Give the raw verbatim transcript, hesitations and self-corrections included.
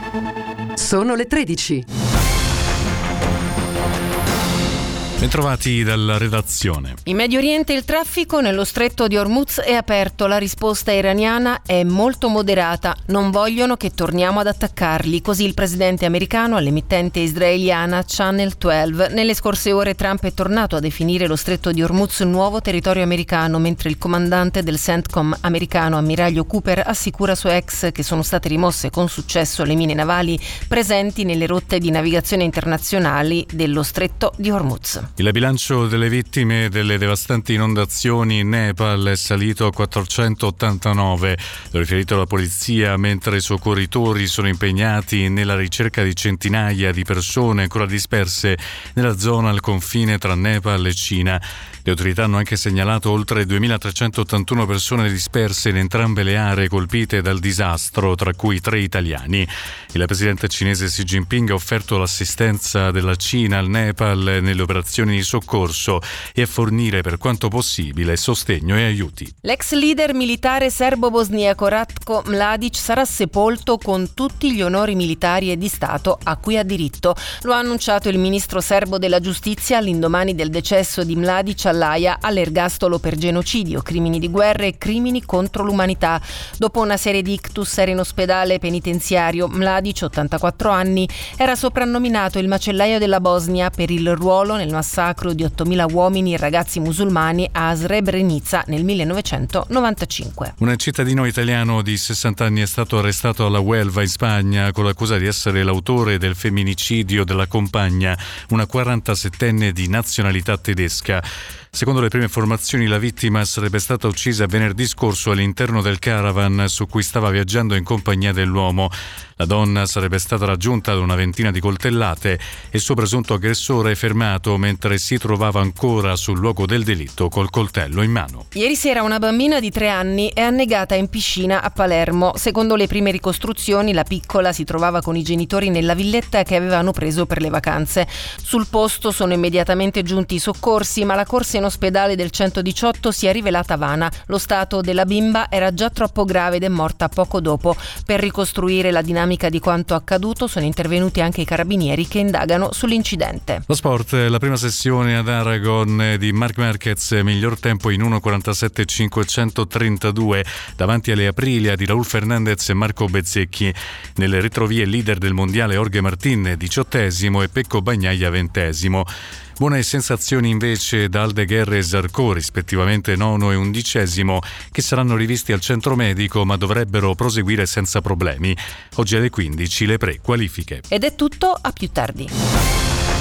Sono le tredici. Bentrovati dalla redazione. In Medio Oriente il traffico nello stretto di Hormuz è aperto. La risposta iraniana è molto moderata. Non vogliono che torniamo ad attaccarli. Così il presidente americano all'emittente israeliana Channel dodici. Nelle scorse ore Trump è tornato a definire lo stretto di Hormuz nuovo territorio americano, mentre il comandante del CENTCOM americano, ammiraglio Cooper, assicura su X che sono state rimosse con successo le mine navali presenti nelle rotte di navigazione internazionali dello stretto di Hormuz. Il bilancio delle vittime delle devastanti inondazioni in Nepal è salito a quattrocentottantanove, lo riferito alla polizia, mentre i soccorritori sono impegnati nella ricerca di centinaia di persone ancora disperse nella zona al confine tra Nepal e Cina. Le autorità hanno anche segnalato oltre duemilatrecentottantuno persone disperse in entrambe le aree colpite dal disastro, tra cui tre italiani. Il presidente cinese Xi Jinping ha offerto l'assistenza della Cina al Nepal nelle operazioni di soccorso e a fornire per quanto possibile sostegno e aiuti. L'ex leader militare serbo-bosniaco Ratko Mladic sarà sepolto con tutti gli onori militari e di Stato a cui ha diritto. Lo ha annunciato il ministro serbo della giustizia all'indomani del decesso di Mladic all'Aia all'ergastolo per genocidio, crimini di guerra e crimini contro l'umanità. Dopo una serie di ictus era in ospedale penitenziario. Mladic, ottantaquattro anni, era soprannominato il macellaio della Bosnia per il ruolo nel massacro di ottomila uomini e ragazzi musulmani a Srebrenica nel millenovecentonovantacinque. Un cittadino italiano di sessanta anni è stato arrestato alla Huelva in Spagna con l'accusa di essere l'autore del femminicidio della compagna, una quarantasettenne di nazionalità tedesca. Secondo le prime informazioni, la vittima sarebbe stata uccisa venerdì scorso all'interno del caravan su cui stava viaggiando in compagnia dell'uomo. La donna sarebbe stata raggiunta da una ventina di coltellate e il suo presunto aggressore è fermato mentre si trovava ancora sul luogo del delitto col coltello in mano. Ieri sera una bambina di tre anni è annegata in piscina a Palermo. Secondo le prime ricostruzioni, la piccola si trovava con i genitori nella villetta che avevano preso per le vacanze. Sul posto sono immediatamente giunti i soccorsi, ma la corsa in ospedale del centodiciotto si è rivelata vana. Lo stato della bimba era già troppo grave ed è morta poco dopo. Per ricostruire la dinamica di quanto accaduto sono intervenuti anche i carabinieri che indagano sull'incidente. Lo sport, la prima sessione ad Aragon di Marc Márquez, miglior tempo in uno quarantasette cinquecentotrentadue davanti alle Aprilia di Raúl Fernández e Marco Bezzecchi. Nelle retrovie leader del mondiale Jorge Martín diciottesimo e Pecco Bagnaia ventesimo. Buone sensazioni invece da Aldeguer e Zarco, rispettivamente nono e undicesimo, che saranno rivisti al centro medico ma dovrebbero proseguire senza problemi. Oggi alle quindici le pre-qualifiche. Ed è tutto, a più tardi.